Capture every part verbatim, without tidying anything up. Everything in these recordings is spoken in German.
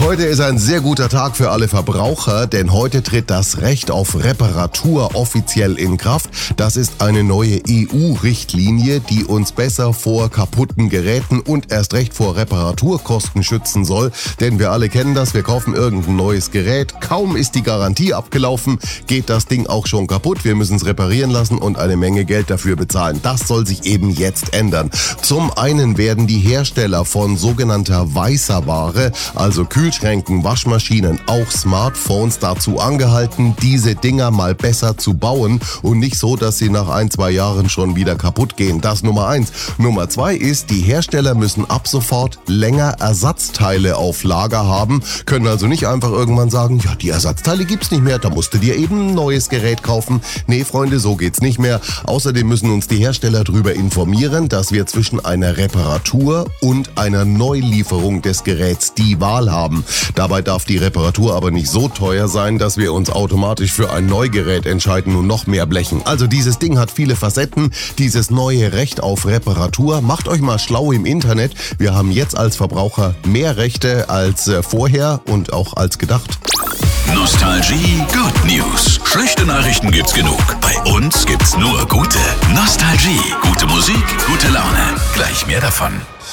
Heute ist ein sehr guter Tag für alle Verbraucher, denn heute tritt das Recht auf Reparatur offiziell in Kraft. Das ist eine neue E U-Richtlinie, die uns besser vor kaputten Geräten und erst recht vor Reparaturkosten schützen soll. Denn wir alle kennen das, wir kaufen irgendein neues Gerät, kaum ist die Garantie abgelaufen, geht das Ding auch schon kaputt. Wir müssen es reparieren lassen und eine Menge Geld dafür bezahlen. Das soll sich eben jetzt ändern. Zum einen werden die Hersteller von sogenannter weißer Ware, also Kühlschränken, Waschmaschinen, auch Smartphones dazu angehalten, diese Dinger mal besser zu bauen und nicht so, dass sie nach ein, zwei Jahren schon wieder kaputt gehen. Das Nummer eins. Nummer zwei ist, die Hersteller müssen ab sofort länger Ersatzteile auf Lager haben, können also nicht einfach irgendwann sagen, ja, die Ersatzteile gibt's nicht mehr, da musst du dir eben ein neues Gerät kaufen. Nee, Freunde, so geht's nicht mehr. Außerdem müssen uns die Hersteller darüber informieren, dass wir zwischen einer Reparatur und einer Neulieferung des Geräts die Wahl haben. Dabei darf die Reparatur aber nicht so teuer sein, dass wir uns automatisch für ein Neugerät entscheiden und noch mehr blechen. Also dieses Ding hat viele Facetten, dieses neue Recht auf Reparatur. Macht euch mal schlau im Internet. Wir haben jetzt als Verbraucher mehr Rechte als äh, vorher und auch als gedacht. Nostalgie Good News. Schlechte Nachrichten gibt's genug. Bei uns gibt's nur gute. Nostalgie. Gute Musik, gute Laune. Gleich mehr davon.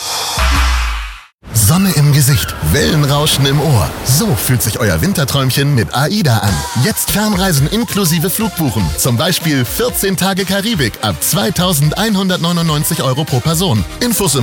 Sonne im Gesicht, Wellenrauschen im Ohr. So fühlt sich euer Winterträumchen mit AIDA an. Jetzt Fernreisen inklusive Flugbuchen. Zum Beispiel vierzehn Tage Karibik ab zweitausendeinhundertneunundneunzig Euro pro Person. Infos im